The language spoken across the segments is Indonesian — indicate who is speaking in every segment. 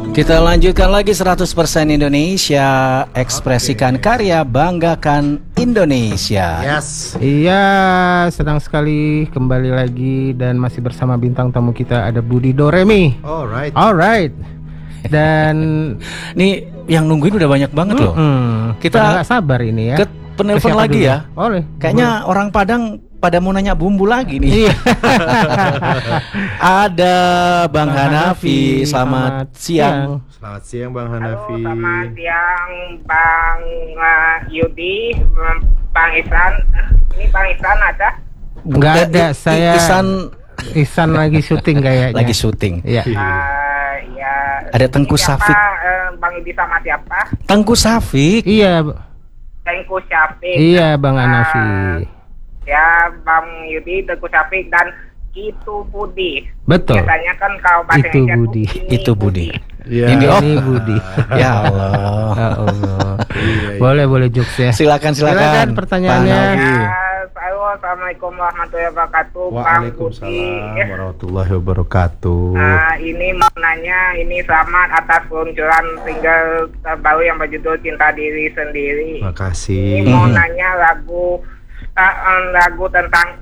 Speaker 1: Kita lanjutkan lagi 100% Indonesia. Ekspresikan karya, banggakan Indonesia.
Speaker 2: Yes.
Speaker 3: Iya, senang sekali kembali lagi dan masih bersama bintang tamu kita ada Budi Doremi. Alright. Dan
Speaker 1: nih yang nungguin udah banyak banget loh.
Speaker 3: Kita nggak sabar ini ya.
Speaker 1: Ke penelpon lagi ya.
Speaker 3: Boleh.
Speaker 1: Kayaknya orang Padang pada mau nanya bumbu lagi nih. Ada Bang Hanafi. Selamat siang.
Speaker 2: Selamat siang Bang Hanafi.
Speaker 4: Halo, selamat siang Bang Yudi, Bang Ihsan. Ini Bang Ihsan ada?
Speaker 3: Nggak ada, saya Ihsan lagi syuting kayaknya.
Speaker 1: Lagi syuting.
Speaker 3: Iya.
Speaker 4: Ya.
Speaker 1: Ada Tengku Safik.
Speaker 4: Bang Yudi sama siapa?
Speaker 1: Tengku Safik.
Speaker 3: Iya.
Speaker 4: Tengku Safik.
Speaker 3: Iya, Bang Hanafi.
Speaker 4: Ya, Bang Yudi, Tengku Safik dan Itu Budi.
Speaker 3: Betul.
Speaker 4: Biasanya kan kalau bahasa
Speaker 3: Itu
Speaker 4: Indonesia
Speaker 3: Budi.
Speaker 1: Itu Budi.
Speaker 2: Ya.
Speaker 3: Ini Budi.
Speaker 1: Ya Allah.
Speaker 3: Ya Allah. Boleh jokes ya.
Speaker 1: Silakan
Speaker 3: pertanyaannya.
Speaker 4: Assalamualaikum warahmatullahi wabarakatuh.
Speaker 2: Waalaikumsalam warahmatullahi wabarakatuh.
Speaker 4: Ini mau nanya, ini selamat atas peluncuran single terbaru yang berjudul Cinta Diri Sendiri.
Speaker 2: Makasih.
Speaker 4: Ini mau nanya lagu tentang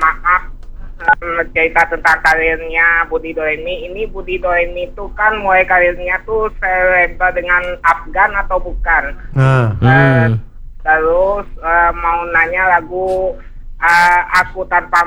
Speaker 4: cerita tentang karirnya Budi Doremi. Ini Budi Doremi itu kan mulai karirnya tuh selebgram dengan Afgan atau bukan? Terus mau nanya lagu Aku Tanpa